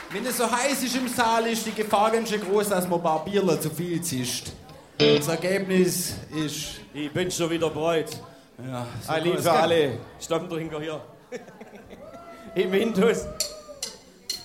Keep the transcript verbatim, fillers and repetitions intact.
Wenn es so heiß ist im Saal, ist die Gefahr ganz schön groß, dass man ein paar Bierler zu viel zischt. Das Ergebnis ist... Ich bin schon wieder bereit. Ja, so Ein Lied für alle Stammtrinker hier. Im Indus.